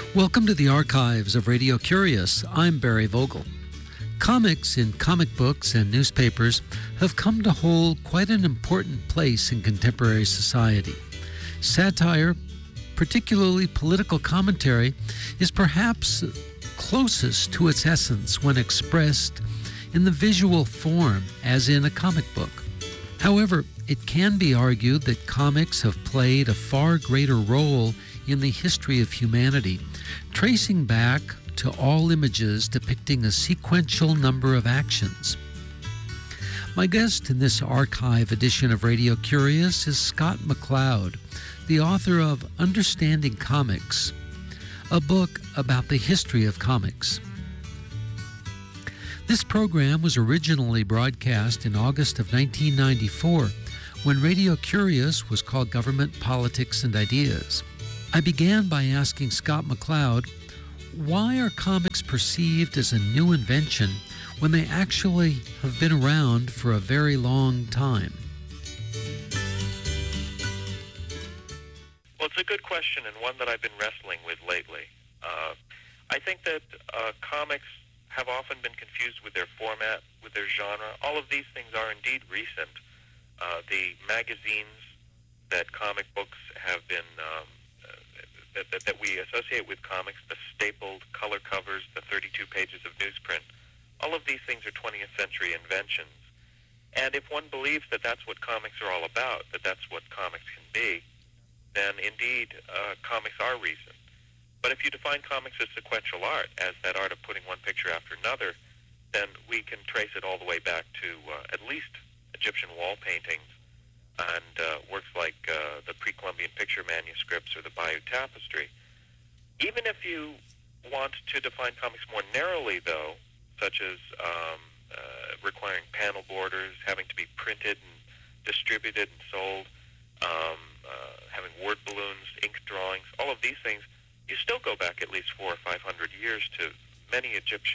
Welcome to the archives of Radio Curious. I'm Barry Vogel. Comics in comic books and newspapers have come to hold quite an important place in contemporary society. Satire, particularly political commentary, is perhaps closest to its essence when expressed in the visual form, as in a comic book. However, it can be argued that comics have played a far greater role in the history of humanity, tracing back to all images depicting a sequential number of actions. My guest in this archive edition of Radio Curious is Scott McCloud, the author of Understanding Comics, a book about the history of comics. This program was originally broadcast in August of 1994, when Radio Curious was called Government, Politics, and Ideas. I began by asking Scott McCloud, why are comics perceived as a new invention when they actually have been around for a very long time? Well, it's a good question and one that I've been wrestling with lately. I think that comics have often been confused with their format, with their genre. All of these things are indeed recent. The magazines that comic books have been that we associate with comics, the stapled color covers, the 32 pages of newsprint, all of these things are 20th century inventions. And if one believes that that's what comics are all about, that that's what comics can be, then indeed comics are recent. But if you define comics as sequential art, as that art of putting one picture after another, then we can trace it all the way back to at least Egyptian wall paintings and works like the pre-Columbian picture manuscripts or the Bayeux Tapestry. Even if you want to define comics more narrowly, though, such as requiring panel borders, having to be printed and distributed and sold, having word balloons, ink drawings, all of these things, you still go back at least 400 or 500 years to many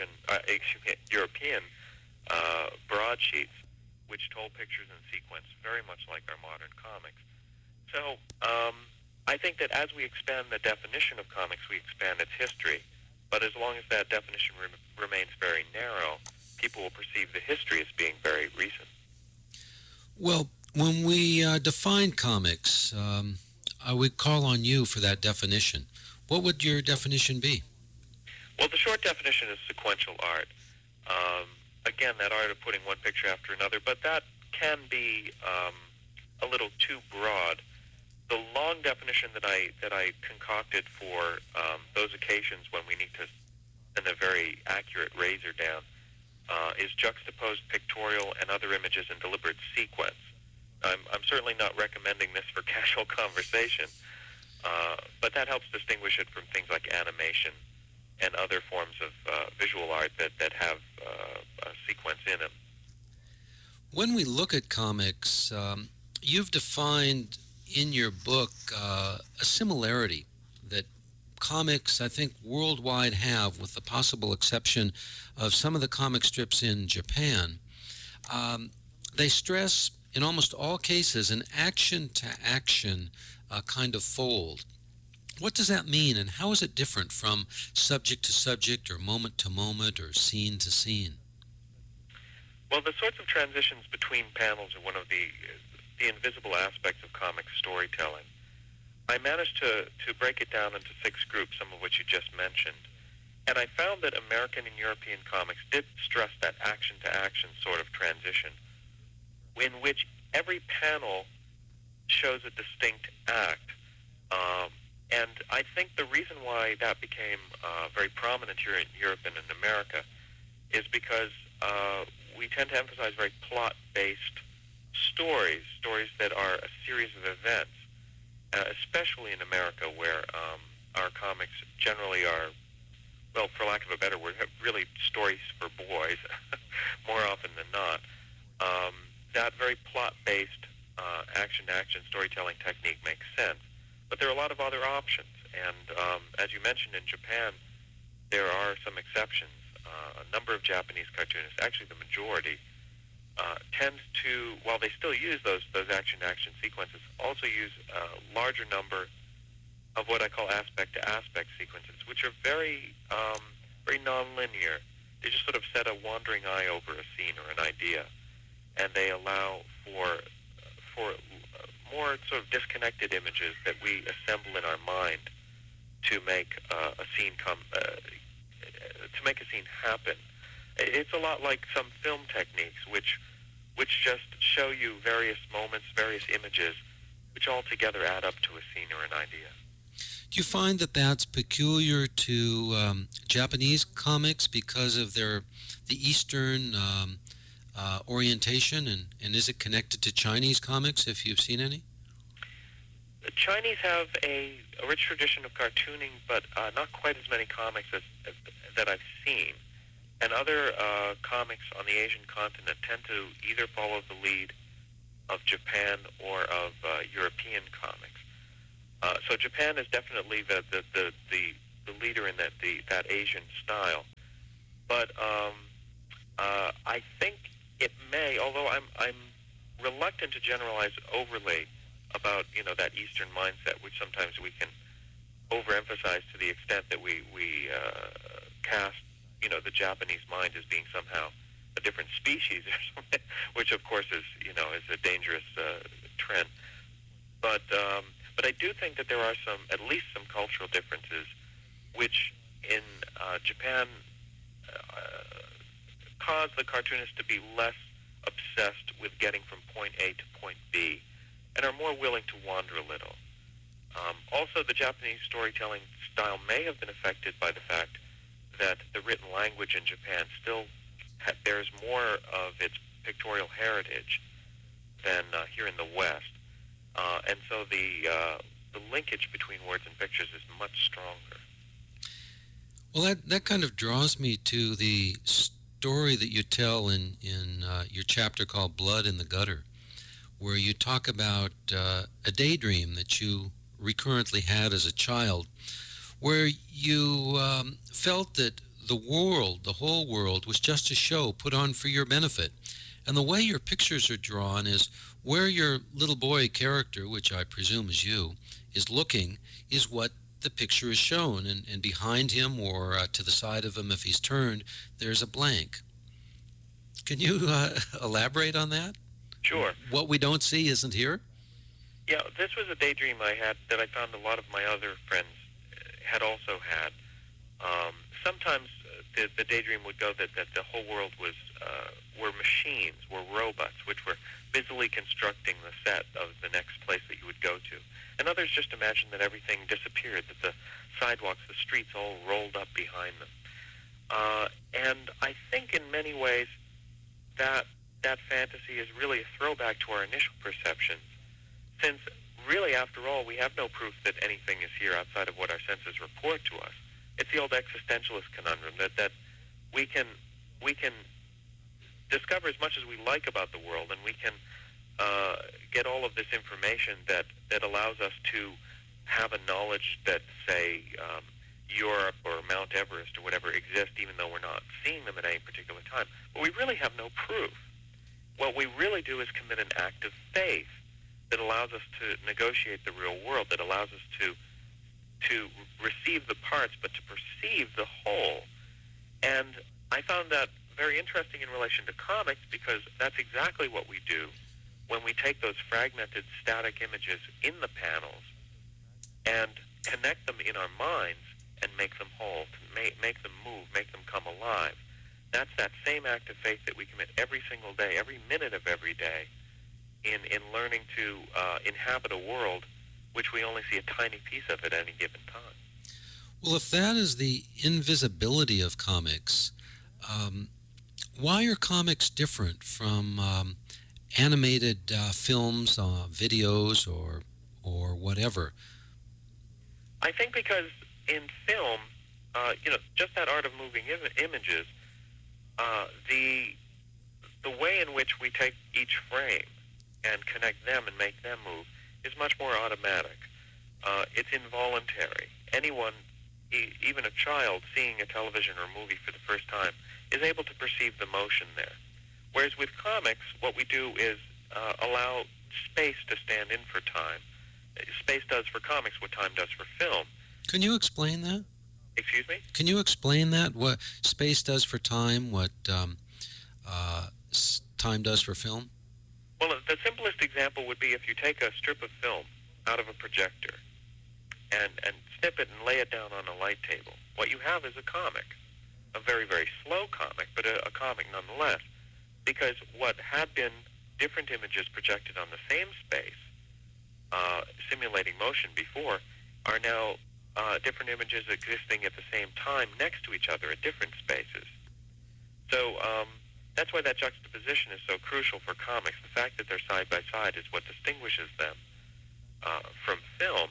European broadsheets, which told pictures in sequence, very much like our modern comics. So I think that as we expand the definition of comics, we expand its history. But as long as that definition remains very narrow, people will perceive the history as being very recent. Well, when we define comics, I would call on you for that definition. What would your definition be? Well, the short definition is sequential art. Again, that art of putting one picture after another, but that can be a little too broad. The long definition that I concocted for those occasions when we need to send a very accurate razor down is juxtaposed pictorial and other images in deliberate sequence. I'm certainly not recommending this for casual conversation, but that helps distinguish it from things like animation and other forms of visual art that have a sequence in them. When we look at comics, you've defined in your book a similarity that comics, I think, worldwide have, with the possible exception of some of the comic strips in Japan. They stress, in almost all cases, an action-to-action kind of fold. What does that mean, and how is it different from subject to subject, or moment to moment, or scene to scene? Well, the sorts of transitions between panels are one of the invisible aspects of comic storytelling. I managed to break it down into 6 groups, some of which you just mentioned, and I found that American and European comics did stress that action-to-action sort of transition, in which every panel shows a distinct act. And I think the reason why that became very prominent here in Europe and in America is because we tend to emphasize very plot-based stories that are a series of events, especially in America, where our comics generally are, well, for lack of a better word, really stories for boys, more often than not. That very plot-based action-to-action storytelling technique makes sense. But there are a lot of other options, and as you mentioned, in Japan, there are some exceptions. A number of Japanese cartoonists, actually the majority, tend to, while they still use those action sequences, also use a larger number of what I call aspect-to-aspect sequences, which are very nonlinear. They just sort of set a wandering eye over a scene or an idea, and they allow for more sort of disconnected images that we assemble in our mind to make a scene to make a scene happen. It's a lot like some film techniques, which just show you various moments, various images, which all together add up to a scene or an idea. Do you find that that's peculiar to Japanese comics because of the Eastern orientation, and is it connected to Chinese comics, if you've seen any? The Chinese have a rich tradition of cartooning, but not quite as many comics as that I've seen. And other comics on the Asian continent tend to either follow the lead of Japan or of European comics. So Japan is definitely the leader in that Asian style. But I think it may, although I'm reluctant to generalize overly about that Eastern mindset, which sometimes we can overemphasize to the extent that we cast the Japanese mind as being somehow a different species or something, which of course is a dangerous trend. But I do think that there are at least some cultural differences, which in Japan cause the cartoonists to be less obsessed with getting from point A to point B, and are more willing to wander a little. Also, the Japanese storytelling style may have been affected by the fact that the written language in Japan still bears more of its pictorial heritage than here in the West. And so the linkage between words and pictures is much stronger. Well, that kind of draws me to the story that you tell in your chapter called Blood in the Gutter, where you talk about a daydream that you recurrently had as a child, where you felt that the whole world, was just a show put on for your benefit. And the way your pictures are drawn is where your little boy character, which I presume is you, is looking, is what the picture is shown. And behind him or to the side of him, if he's turned, there's a blank. Can you elaborate on that? Sure. What we don't see isn't here? Yeah, this was a daydream I had that I found a lot of my other friends had also had. Sometimes the daydream would go that the whole world were machines, were robots, which were busily constructing the set of the next place that you would go to. And others just imagined that everything disappeared, that the sidewalks, the streets all rolled up behind them. And I think in many ways that fantasy is really a throwback to our initial perceptions, since really, after all, we have no proof that anything is here outside of what our senses report to us. It's the old existentialist conundrum that we can discover as much as we like about the world, and we can get all of this information that allows us to have a knowledge that, say, Europe or Mount Everest or whatever exist, even though we're not seeing them at any particular time. But we really have no proof. What we really do is commit an act of faith that allows us to negotiate the real world, that allows us to receive the parts, but to perceive the whole. And I found that very interesting in relation to comics, because that's exactly what we do when we take those fragmented, static images in the panels and connect them in our minds and make them whole, make them move, make them come alive. That's that same act of faith that we commit every single day, every minute of every day, in learning to inhabit a world which we only see a tiny piece of at any given time. Well, if that is the invisibility of comics, why are comics different from animated films, videos, or whatever? I think because in film, just that art of moving images, the way in which we take each frame and connect them and make them move is much more automatic. It's involuntary. Anyone, even a child, seeing a television or movie for the first time is able to perceive the motion there. Whereas with comics, what we do is allow space to stand in for time, Space does for comics what time does for film. Can you explain that? Excuse me? Can you explain that? What space does for time, what time does for film? Well, the simplest example would be if you take a strip of film out of a projector and snip it and lay it down on a light table. What you have is a comic, a very, very slow comic, but a comic nonetheless, because what had been different images projected on the same space, simulating motion before, are now different images existing at the same time next to each other at different spaces. So that's why that juxtaposition is so crucial for comics. The fact that they're side by side is what distinguishes them from film.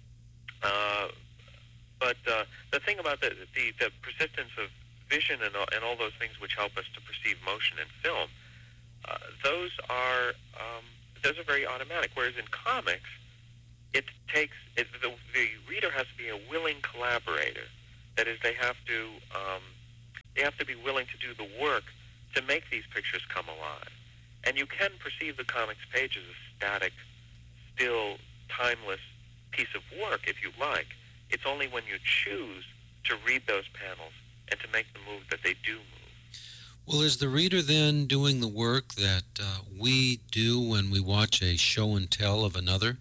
But the thing about the persistence of vision and all those things which help us to perceive motion in film, those are very automatic. Whereas in comics, the reader has to be a willing collaborator. That is, they have to be willing to do the work to make these pictures come alive. And you can perceive the comics page as a static, still, timeless piece of work, if you like. It's only when you choose to read those panels and to make them move that they do move. Well, is the reader then doing the work that we do when we watch a show and tell of another?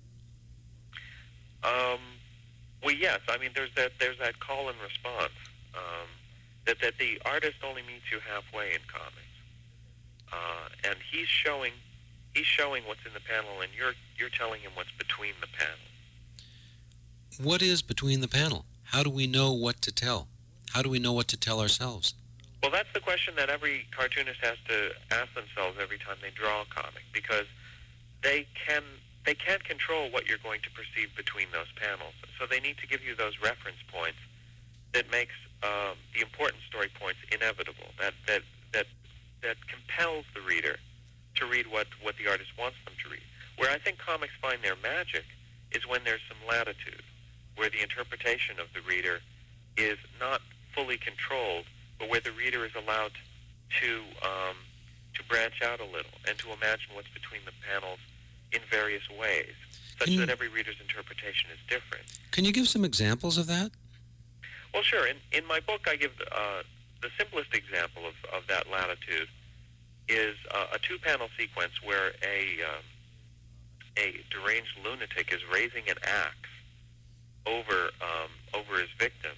Well, yes. I mean, there's that call and response. That the artist only meets you halfway in comics, and he's showing what's in the panel, and you're telling him what's between the panel. What is between the panel? How do we know what to tell? How do we know what to tell ourselves? Well, that's the question that every cartoonist has to ask themselves every time they draw a comic, because they can't control what you're going to perceive between those panels. So they need to give you those reference points that makes the important story points inevitable, that compels the reader to read what the artist wants them to read. Where I think comics find their magic is when there's some latitude, where the interpretation of the reader is not fully controlled, but where the reader is allowed to branch out a little and to imagine what's between the panels in various ways, such that every reader's interpretation is different. Can you give some examples of that? Well, sure. In my book, I give the simplest example of that latitude is a two-panel sequence where a deranged lunatic is raising an axe over his victim,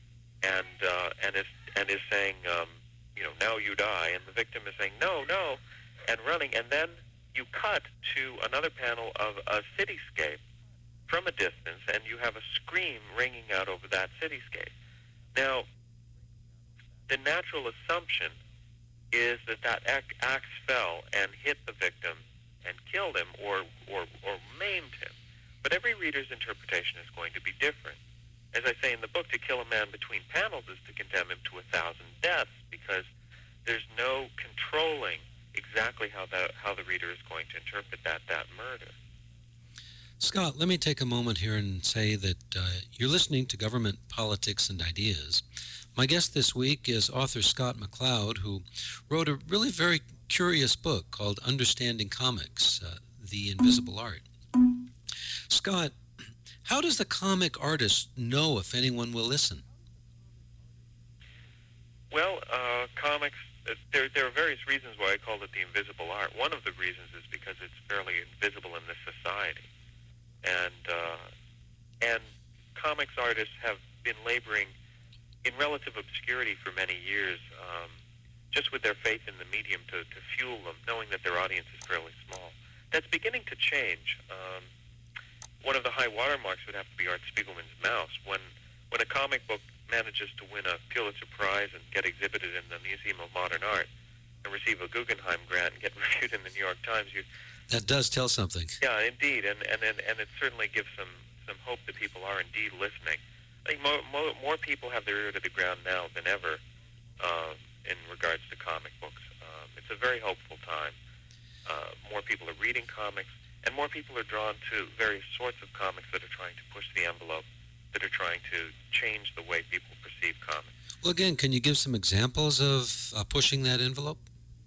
and is saying, now you die, and the victim is saying, no, and running, and then you cut to another panel of a cityscape from a distance, and you have a scream ringing out over that cityscape. Now, the natural assumption is that axe fell and hit the victim and killed him or maimed him. But every reader's interpretation is going to be different. As I say in the book, to kill a man between panels is to condemn him to 1,000 deaths, because there's no controlling exactly how the reader is going to interpret that murder. Scott, let me take a moment here and say that you're listening to Government Politics and Ideas. My guest this week is author Scott McCloud, who wrote a really very curious book called Understanding Comics, The Invisible Art. Scott, how does the comic artist know if anyone will listen? Well, comics, there are various reasons why I call it the invisible art. One of the reasons is because it's fairly invisible in this society. And comics artists have been laboring in relative obscurity for many years, just with their faith in the medium to fuel them, knowing that their audience is fairly small. That's beginning to change. One of the high watermarks would have to be Art Spiegelman's Mouse. When a comic book manages to win a Pulitzer Prize and get exhibited in the Museum of Modern Art and receive a Guggenheim grant and get reviewed in the New York Times, that does tell something. Yeah, indeed, and it certainly gives some hope that people are indeed listening. I think more people have their ear to the ground now than ever in regards to comic books. It's a very hopeful time. More people are reading comics, and more people are drawn to various sorts of comics that are trying to push the envelope, that are trying to change the way people perceive comics. Well, again, can you give some examples of pushing that envelope?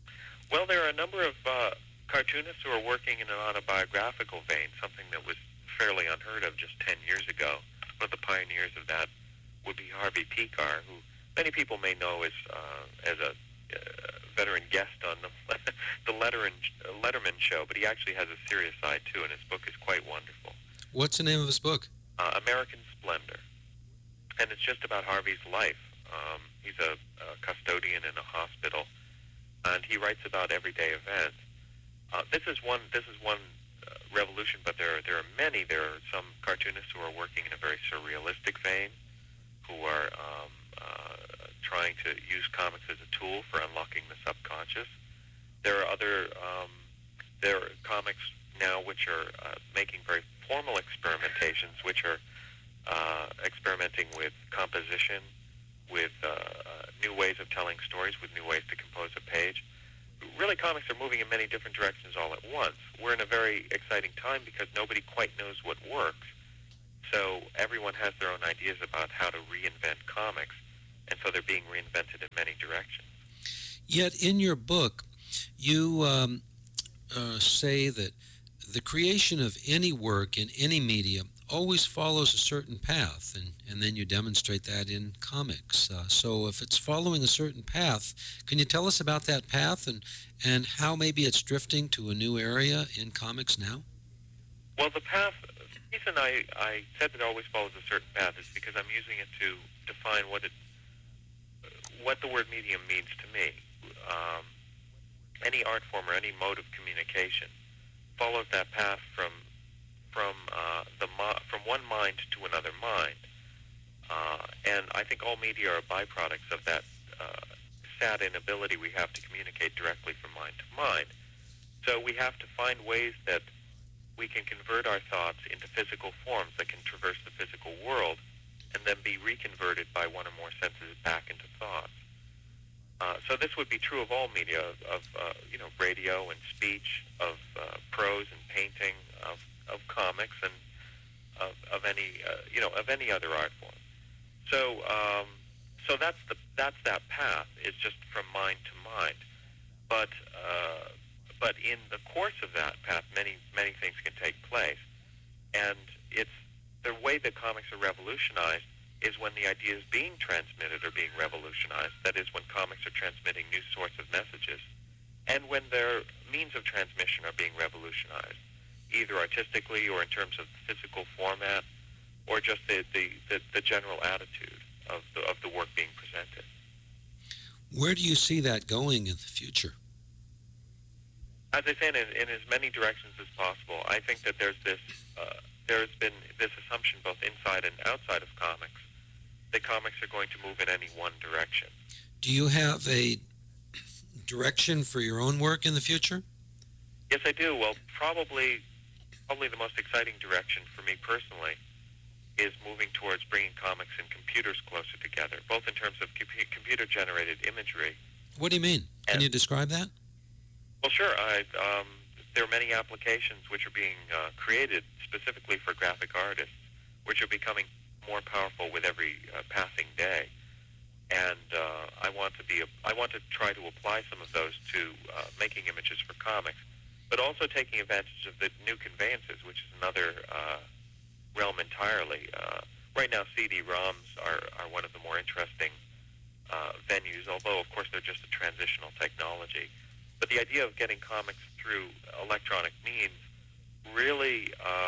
Well, there are a number of cartoonists who are working in an autobiographical vein, something that was fairly unheard of just 10 years ago. One of the pioneers of that would be Harvey Pekar, who many people may know as a veteran guest on the Letterman show, but he actually has a serious side too, and his book is quite wonderful. What's the name of his book? American Splendor, and it's just about Harvey's life. He's a custodian in a hospital, and he writes about everyday events. This is one revolution, but there are many. There are some cartoonists who are working in a very surrealistic vein, who are trying to use comics as a tool for unlocking the subconscious. There are there are comics now which are making very formal experimentations, which are experimenting with composition, with new ways of telling stories, with new ways to compose a page. Really, comics are moving in many different directions all at once. We're in a very exciting time because nobody quite knows what works. So everyone has their own ideas about how to reinvent comics, and so they're being reinvented in many directions. Yet in your book, you say that the creation of any work in any medium always follows a certain path, and then you demonstrate that in comics. So if it's following a certain path, can you tell us about that path and how maybe it's drifting to a new area in comics now? Well, the path, the reason I said that it always follows a certain path is because I'm using it to define what the word medium means to me. Any art form or any mode of communication follows that path from one mind to another mind, and I think all media are byproducts of that sad inability we have to communicate directly from mind to mind. So we have to find ways that we can convert our thoughts into physical forms that can traverse the physical world and then be reconverted by one or more senses back into thoughts. So this would be true of all media, of radio and speech, of prose and painting, of comics, and of any other art form. So that's that path. It's just from mind to mind. But in the course of that path, many things can take place, and it's the way that comics are revolutionized is when the ideas being transmitted are being revolutionized. That is, when comics are transmitting new sorts of messages, and when their means of transmission are being revolutionized, either artistically or in terms of physical format, or just the general attitude of the work being presented. Where do you see that going in the future? As I said, in as many directions as possible. I think that there's been this assumption both inside and outside of comics that comics are going to move in any one direction. Do you have a direction for your own work in the future? Yes, I do. Well, probably the most exciting direction for me personally is moving towards bringing comics and computers closer together, both in terms of computer-generated imagery. What do you mean? Can you describe that? Well, sure. There are many applications which are being created specifically for graphic artists, which are becoming more powerful with every passing day. And I want to try to apply some of those to making images for comics, but also taking advantage of the new conveyances, which is another realm entirely. Right now, CD-ROMs are one of the more interesting venues, although, of course, they're just a transitional technology. But the idea of getting comics through electronic means really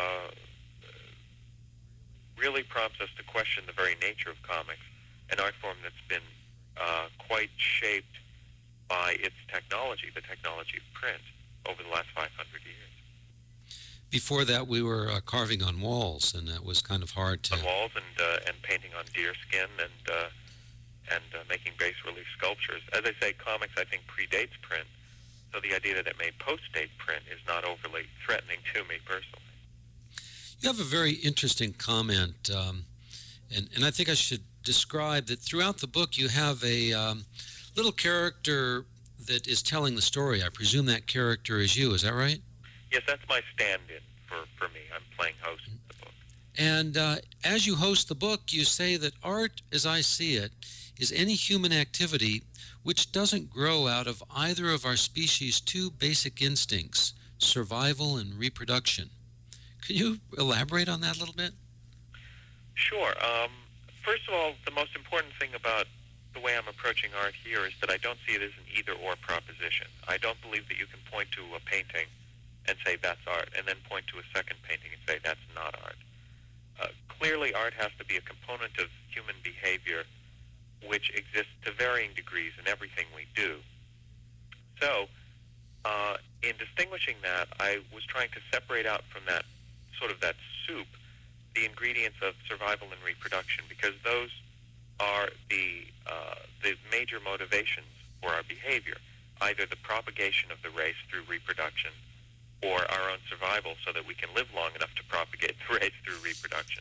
prompts us to question the very nature of comics, an art form that's been quite shaped by its technology, the technology of print, over the last 500 years. Before that, we were carving on walls, and that was kind of hard to... On walls and painting on deer skin and making bas-relief sculptures. As I say, comics, I think, predates print, so the idea that it may post-date print is not overly threatening to me personally. You have a very interesting comment, and I think I should describe that throughout the book you have a little character that is telling the story. I presume that character is you, is that right? Yes, that's my stand-in for me. I'm playing host of the book. And as you host the book, you say that art, as I see it, is any human activity which doesn't grow out of either of our species' two basic instincts, survival and reproduction. Can you elaborate on that a little bit? Sure. First of all, the most important thing about the way I'm approaching art here is that I don't see it as an either-or proposition. I don't believe that you can point to a painting and say that's art, and then point to a second painting and say that's not art. Clearly, art has to be a component of human behavior which exists to varying degrees in everything we do. So, in distinguishing that, I was trying to separate out from that sort of that soup the ingredients of survival and reproduction, because those are the major motivations for our behavior, either the propagation of the race through reproduction or our own survival so that we can live long enough to propagate the race through reproduction.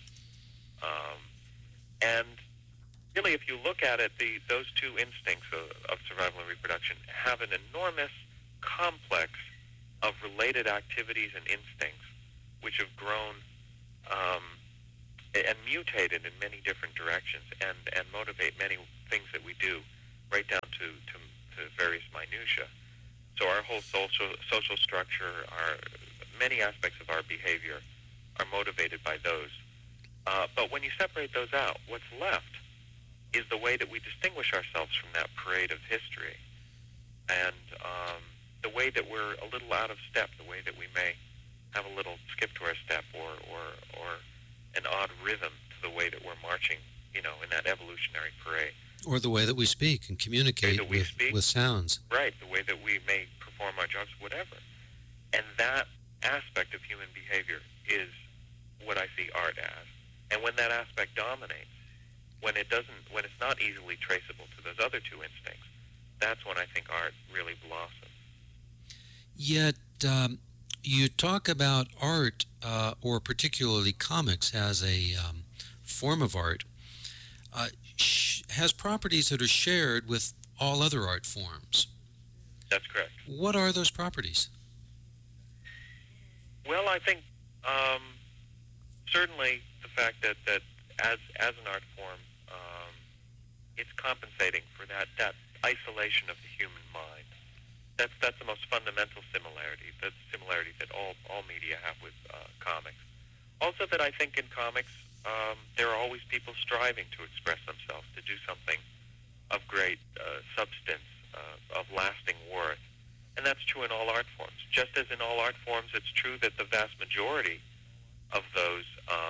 And really, if you look at it, those two instincts of survival and reproduction have an enormous complex of related activities and instincts which have grown and mutated in many different directions and motivate many things that we do, right down to various minutiae. So our whole social structure, many aspects of our behavior are motivated by those. But when you separate those out, what's left is the way that we distinguish ourselves from that parade of history, and the way that we're a little out of step, the way that we may have a little skip to our step or an odd rhythm to the way that we're marching, in that evolutionary parade. Or the way that we speak and communicate with sounds. Right, the way that we may perform our jobs, whatever. And that aspect of human behavior is what I see art as. And when that aspect dominates, when it's not easily traceable to those other two instincts, that's when I think art really blossoms. Yet, you talk about art, or particularly comics, as a form of art, has properties that are shared with all other art forms. That's correct. What are those properties? Well, I think certainly the fact that as an art form, it's compensating for that isolation of the human mind. That's the most fundamental similarity. That's the similarity that all media have with comics. Also, that I think in comics there are always people striving to express themselves, to do something of great substance, of lasting worth, and that's true in all art forms. Just as in all art forms, it's true that the vast majority of those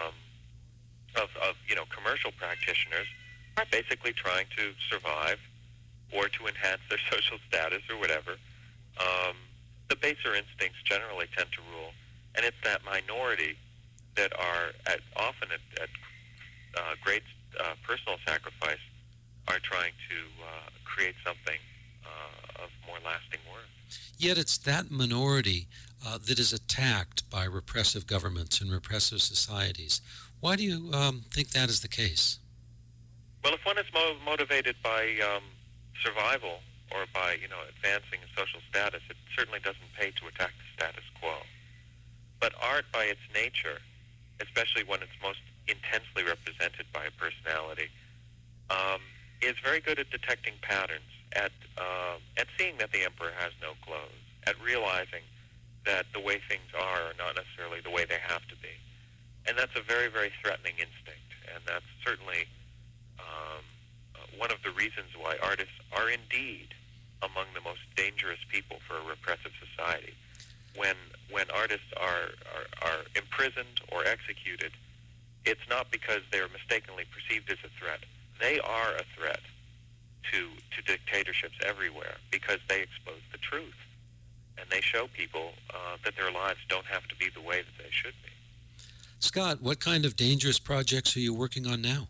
commercial practitioners are basically trying to survive or to enhance their social status or whatever. The baser instincts generally tend to rule, and it's that minority that are often at great personal sacrifice are trying to create something of more lasting worth. Yet it's that minority that is attacked by repressive governments and repressive societies. Why do you think that is the case? Well, if one is motivated by survival or by advancing a social status, it certainly doesn't pay to attack the status quo. But art, by its nature, especially when it's most intensely represented by a personality, is very good at detecting patterns, at seeing that the emperor has no clothes, at realizing that the way things are not necessarily the way they have to be. And that's a very, very threatening instinct, and that's certainly one of the reasons why artists are indeed among the most dangerous people for a repressive society. When artists are imprisoned or executed, it's not because they're mistakenly perceived as a threat. They are a threat to dictatorships everywhere because they expose the truth, and they show people that their lives don't have to be the way that they should be. Scott, what kind of dangerous projects are you working on now?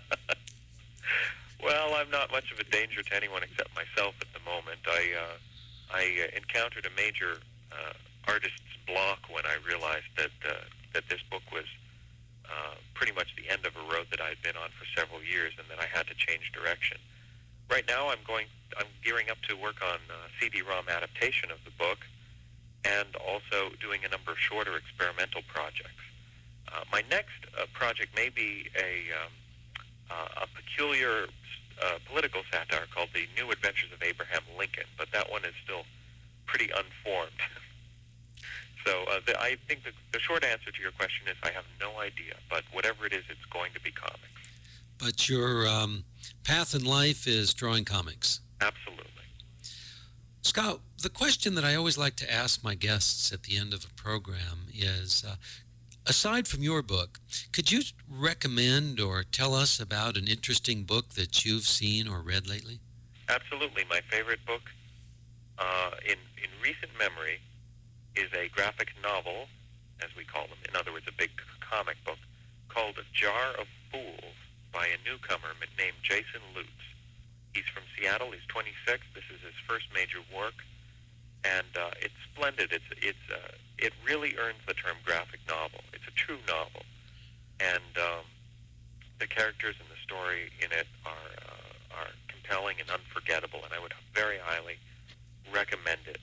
Well, I'm not much of a danger to anyone except myself at the moment. I encountered a major artist's block when I realized that this book was pretty much the end of a road that I had been on for several years, and that I had to change direction. Right now, I'm gearing up to work on CD-ROM adaptation of the book, and also doing a number of shorter experimental projects. My next project may be a peculiar political satire called The New Adventures of Abraham Lincoln, but that one is still pretty unformed. So I think the short answer to your question is I have no idea, but whatever it is, it's going to be comics. But your path in life is drawing comics. Absolutely. Scott, the question that I always like to ask my guests at the end of a program is, aside from your book, could you recommend or tell us about an interesting book that you've seen or read lately? Absolutely. My favorite book in recent memory is a graphic novel, as we call them. In other words, a big comic book called A Jar of Fools by a newcomer named Jason Lutz. He's from Seattle. He's 26. This is his first major work, and it's splendid. It really earns the term graphic novel. It's a true novel, and the characters and the story in it are compelling and unforgettable, and I would very highly recommend it.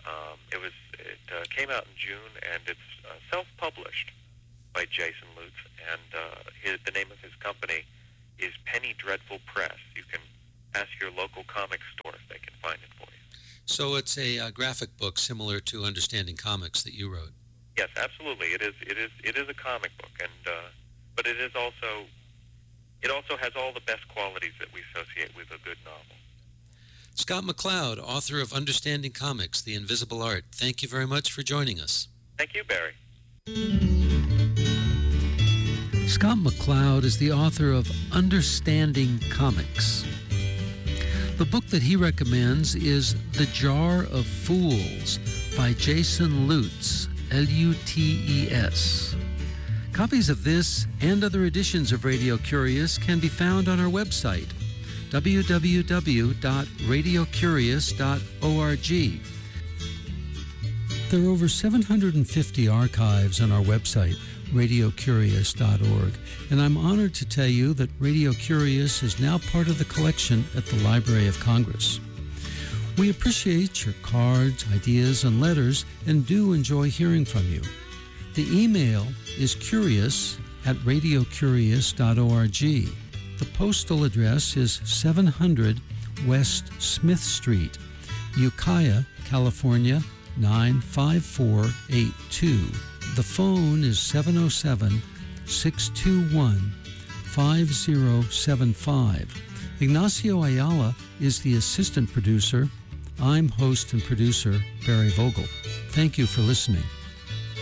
It came out in June, and it's self-published by Jason Lutz, and the name of his company is Penny Dreadful Press. You can ask your local comic store if they can find it for you. So it's a graphic book similar to Understanding Comics that you wrote. Yes, absolutely. It is a comic book, and but it also has all the best qualities that we associate with a good novel. Scott McCloud, author of Understanding Comics, The Invisible Art. Thank you very much for joining us. Thank you, Barry. Scott McCloud is the author of Understanding Comics. The book that he recommends is The Jar of Fools by Jason Lutz, L-U-T-E-S. Copies of this and other editions of Radio Curious can be found on our website, www.radiocurious.org. There are over 750 archives on our website, radiocurious.org, and I'm honored to tell you that Radio Curious is now part of the collection at the Library of Congress. We appreciate your cards, ideas, and letters, and do enjoy hearing from you. The email is curious@radiocurious.org. The postal address is 700 West Smith Street, Ukiah, California, 95482. The phone is 707-621-5075. Ignacio Ayala is the assistant producer. I'm host and producer Barry Vogel. Thank you for listening.